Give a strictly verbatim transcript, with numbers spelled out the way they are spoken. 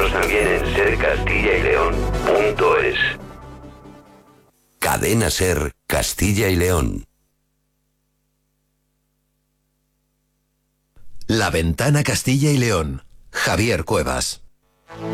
Síguenos también en ser castilla y león punto es. Cadena Ser Castilla y León. La Ventana Castilla y León. Javier Cuevas.